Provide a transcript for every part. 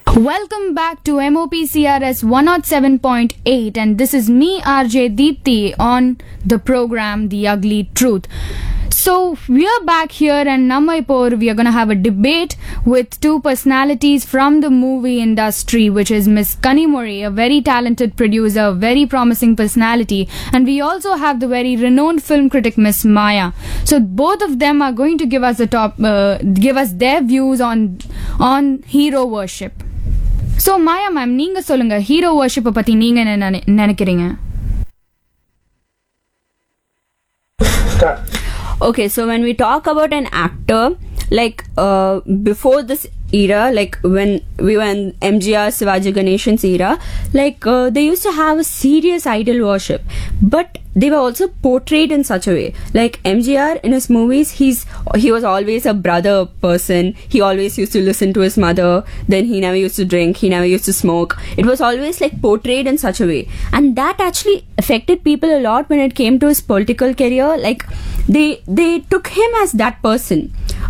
Welcome back to MOPCRS 107.8, and this is me, RJ Deepthi, on the program The Ugly Truth. So we are back here, and Namaipur, we are going to have a debate with two personalities from the movie industry, which is Miss Kanimori, a very talented producer, very promising personality, and we also have the very renowned film critic Miss Maya. So both of them are going to give us give us their views on hero worship. So Maya ma'am, நீங்க சொல்லுங்க hero worship பத்தி நீங்க என்ன நினைக்கிறீங்க? Okay, so when we talk about an actor, like before this era, like when we were in MGR Sivaji Ganeshan's era, like they used to have a serious idol worship, but they were also portrayed in such a way. Like MGR in his movies, he was always a brother person. He always used to listen to his mother. Then he never used to drink. He never used to smoke. It was always like portrayed in such a way, and that actually affected people a lot when it came to his political career. Like they took him as that person.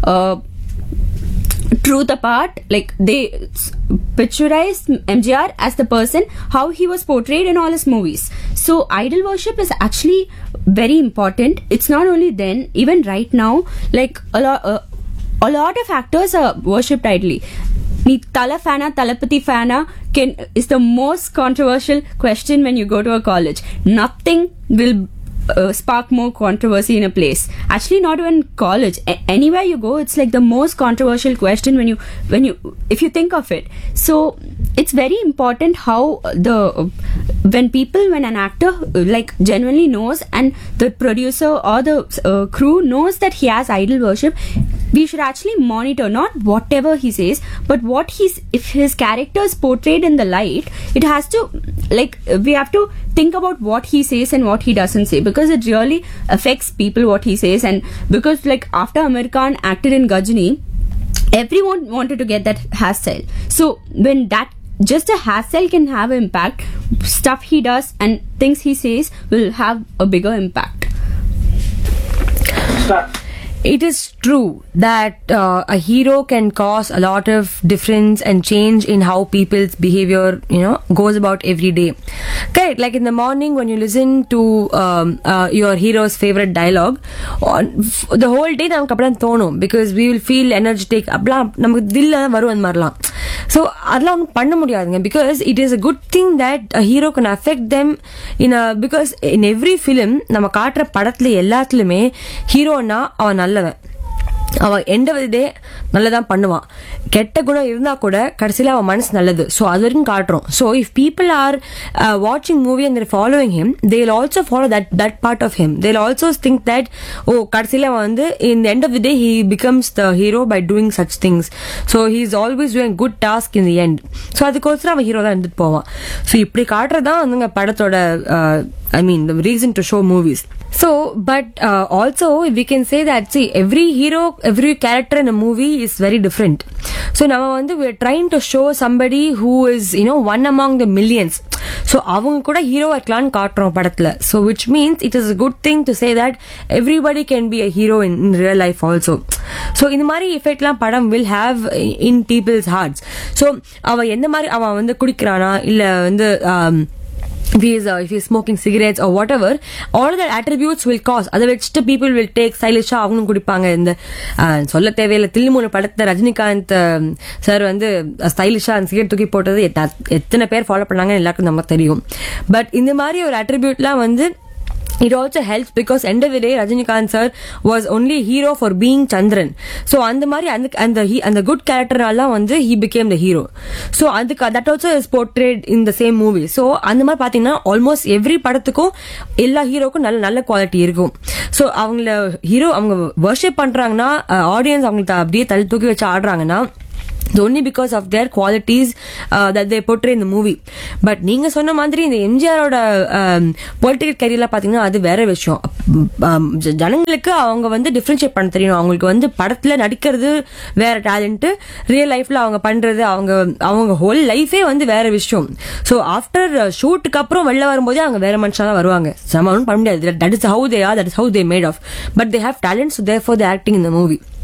Truth apart, like they picturized MGR as the person how he was portrayed in all his movies. So idol worship is actually very important. It's not only then, even right now, like a lot of actors are worshipped idly. Nee Tala fana, Talapati fana is the most controversial question when you go to a college. Nothing will spark more controversy in a place. Actually, not even college. Anywhere you go, it's like the most controversial question when you if you think of it. So it's very important how when an actor like genuinely knows, and the producer or the crew knows that he has idol worship, we should actually monitor not whatever he says, but if his character is portrayed in the light, it has to, like, we have to think about what he says and what he doesn't say, because it really affects people what he says. And because like after Amir Khan acted in Ghajini, everyone wanted to get that hairstyle. So when that just a hairstyle can have an impact, stuff he does and things he says will have a bigger impact. Start. It is true that a hero can cause a lot of difference and change in how people's behavior, goes about every day. Correct. Like in the morning when you listen to your hero's favorite dialogue, the whole day நமக்கு அப்படிதான் தோணும், because we will feel energetic. அப்படிலாம் நமக்கு தில்ல வரும் அந்த மாதிரிலாம். So அதெல்லாம் ஒன்றும் பண்ண முடியாதுங்க, because it is a good thing that a hero can affect them because in every film நம்ம காட்டுற படத்துல எல்லாத்துலயுமே ஹீரோனா அவன் நல்லவன், அவன் எண்ட் ஆஃப் தி டே நல்லதான் பண்ணுவான். கெட்ட குணம் இருந்தா கூட கடைசியில அவன் மனசு நல்லது. ஸோ அது வரைக்கும் காட்டுறோம். ஸோ இஃப் பீப்புள் ஆர் வாட்சிங் movie and there following him, they will also follow that part of him. They will also think that கடைசியில அவன் வந்து இன் end of the day he becomes the hero by doing such things. So he is always doing good task in the end. So அதுக்கோசரம் அவன் hero தான் இருந்துட்டு போவான். So இப்படி காட்டுறதுதான் வந்துங்க படத்தோட the reason to show movies. So, but also we can say that, see, every hero, every character in a movie is very different. So now we are trying to show somebody who is, one among the millions. So avanga kuda hero irukkalan kaatrom padathula. So which means it is a good thing to say that everybody can be a hero in real life also. So இந்த மாதிரி effect லாம் படம் will have in people's hearts. So அவன் எந்த மாதிரி அவன் வந்து குடிக்கிறானா இல்ல வந்து if he is smoking cigarettes or whatever, all the attributes will cause. அதை வச்சுட்டு people will take stylish அவங்களும் குடிப்பாங்க. இந்த சொல்ல தேவையில்லை, தில்லுமுழு படத்தை ரஜினிகாந்த் சார் வந்து ஸ்டைலிஷா சிகரெட் தூக்கி போட்டது எத்தனை பேர் ஃபாலோ பண்ணாங்கன்னு எல்லாருக்கும் நமக்கு தெரியும். பட் இந்த மாதிரி ஒரு அட்ரிபியூட்லாம் வந்து it also helps, because end of the day Rajinikanth sir was only hero for being Chandran. So அந்த மாதிரி அந்த good character-ஆல வந்து he became the hero. So that also is portrayed in the same movie. So அந்த மாதிரி பாத்தீங்கன்னா almost every படத்துக்கும் எல்லா ஹீரோக்கும் நல்ல குவாலிட்டி இருக்கும். So அவங்கள ஹீரோ அவங்க வர்ஷிப் பண்றாங்கன்னா ஆடியன்ஸ் அவங்களுக்கு அப்படியே தள்ளி தூக்கி வச்சு ஆடுறாங்கன்னா only because of their qualities that they portray in the movie. But நீங்க சொன்ன மாதிரி இந்த எம்ஜிஆரோட பொலிட்டிக்கல் கரியர்ல பாத்தீங்கன்னா அது வேற விஷயம். ஜனங்களுக்கு அவங்க வந்து டிஃபரன்ஷியேட் பண்ண தெரியணும். அவங்களுக்கு வந்து படத்துல நடிக்கிறது வேற டேலண்ட், ரியல் லைஃப்ல அவங்க பண்றது அவங்க ஹோல் லைஃபே வந்து வேற விஷயம். ஸோ ஆஃப்டர் ஷூட்டுக்கு அப்புறம் வெளில வரும்போதே அவங்க வேற மனுஷனா தான் வருவாங்க. சமம் பண்ண முடியாது. That is how they are, that is how they made of. But they have talent, so therefore they acting in the movie.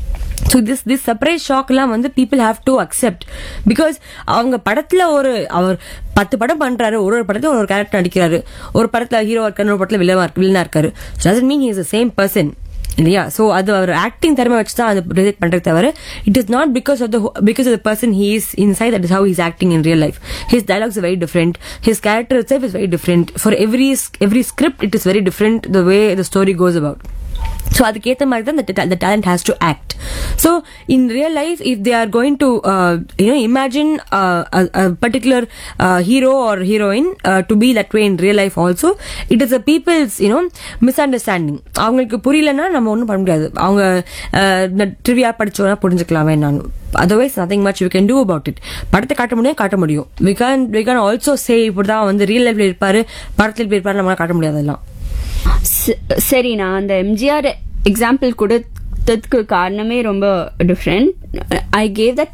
So this surprise shockலாம் வந்து people have to accept because அவங்க படத்துல அவர் 10 படம் பண்றாரு, ஒரு படத்துல ஒரு கேரக்டர் நடிக்கிறாரு, ஒரு படத்துல ஹீரோவா இருக்காரு, ஒரு படத்துல வில்லனா இருக்காரு. doesn't mean he is the same person இல்லையா? ஸோ அது அவர் ஆக்டிங் திறமை வச்சு தான் அது ரிலேட் பண்றது தவிர it is not because of the person he is inside, that is how is acting in real life. His dialogues very different, his character itself is very different. For every script it is very different the way the story cos about. So அதுக்கேற்ற மாதிரி தான் the talent has to act. So in real life, if they are going to imagine a particular hero or heroine to be that way in real life also, it is a people's misunderstanding. அவங்களுக்கு புரியலன்னா நம்ம ஒன்றும் பண்ண முடியாது. அவங்க trivia படிச்சோன்னா புரிஞ்சுக்கலாமே. நான் otherwise nothing much we can do about it. படத்தை காட்ட முடியும். we can also say இப்படிதான் வந்து ரியல் லைஃப்ல இருப்பாரு, படத்துல இருப்பாரு, நம்மளால காட்ட முடியாது. அதெல்லாம் சரி. நான் அந்த எம்ஜிஆர் எக்ஸாம்பிள் கொடுத்ததுக்கு காரணமே ரொம்ப டிஃப்ரெண்ட். I gave that.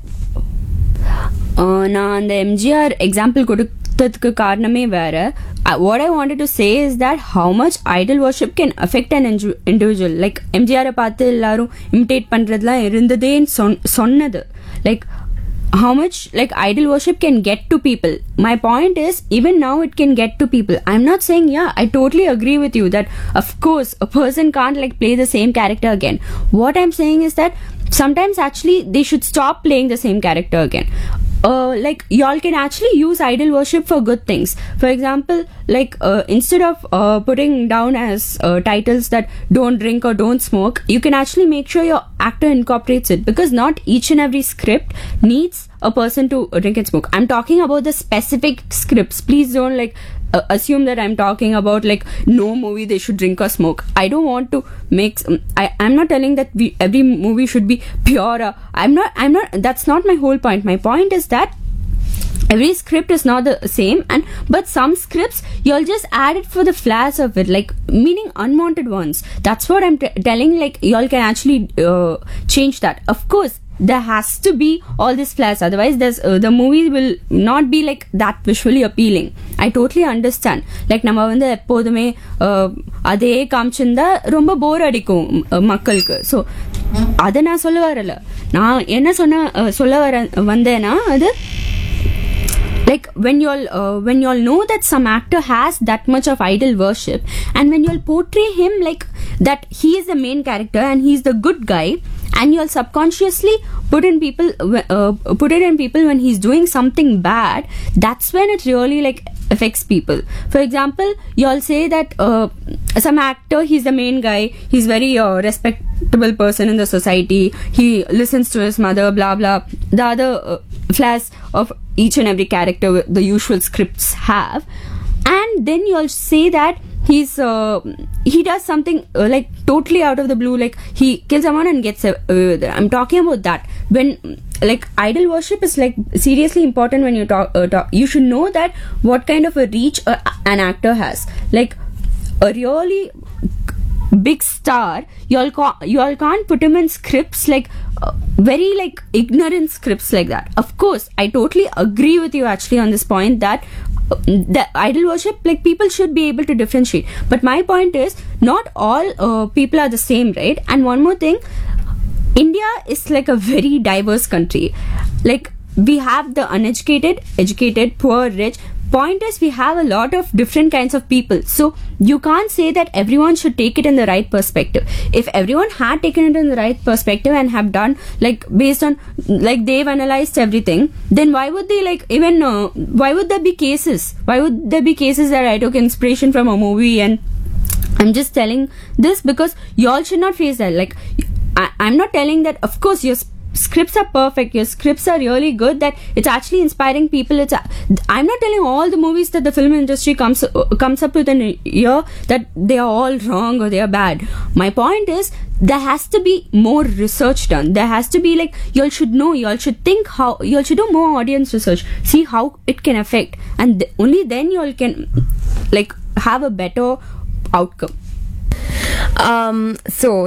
நான் அந்த எம்ஜிஆர் எக்ஸாம்பிள் கொடுத்ததுக்கு காரணமே வேற. What I wanted to say is that how much Idol worship can affect an individual. Like எம்ஜிஆரை பார்த்து எல்லாரும் இமிடேட் பண்றதுலாம் இருந்ததேன்னு சொன்னது. Like how much like idol worship can get to people. My point is, even now it can get to people. I'm not saying, yeah, I totally agree with you that of course a person can't like play the same character again. What I'm saying is that sometimes actually they should stop playing the same character again. Like y'all can actually use idol worship for good things. For example, like instead of putting down as titles that don't drink or don't smoke, you can actually make sure your actor incorporates it, because not each and every script needs a person to drink and smoke. I'm talking about the specific scripts. Please don't like assume that I'm talking about like no movie they should drink or smoke. I don't want to make I'm not telling that every movie should be pure. I'm not that's not my whole point. My point is that every script is not the same, but some scripts you'll just add it for the flash of it, like meaning unwanted ones. That's what I'm telling. Like y'all can actually change that. Of course there has to be all this flash, otherwise there's the movie will not be like that visually appealing. I totally understand. Like நம்ம வந்து எப்போதுமே அதே காமிச்சிருந்தா ரொம்ப போர் அடிக்கும் மக்களுக்கு. So அதை நான் சொல்ல வரல. நான் என்ன சொல்ல வந்தேன்னா அது like when y'all know that some actor has that much of idol worship, and when y'all portray him like that he is the main character and he's the good guy, and you'll subconsciously put it in people when he's doing something bad, that's when it really like affects people. For example, y'all say that some actor, he's the main guy, he's very respectable person in the society, he listens to his mother, blah blah, the other flaws of each and every character the usual scripts have, and then you'll say that he does something like totally out of the blue, like he kills someone and gets away with it. I'm talking about that. When like idol worship is like seriously important when you talk you should know that what kind of a reach an actor has. Like a really big star, y'all can't put him in scripts like very like ignorant scripts like that. Of course I totally agree with you actually on this point that the idol worship, like people should be able to differentiate, but my point is not all people are the same, right? And one more thing, India is like a very diverse country. Like we have the uneducated, educated, poor, rich. Point is, we have a lot of different kinds of people, so you can't say that everyone should take it in the right perspective. If everyone had taken it in the right perspective and have done like based on like they've analyzed everything, then why would they like even why would there be cases that I took inspiration from a movie? And I'm just telling this because y'all should not face that. Like I'm not telling that of course your scripts are perfect, your scripts are really good, that it's actually inspiring people. I'm not telling all the movies that the film industry comes up with in a year that they are all wrong or they are bad. My point is there has to be more research done. There has to be like y'all should know, y'all should think how, y'all should do more audience research, see how it can affect, and only then y'all can like have a better outcome. So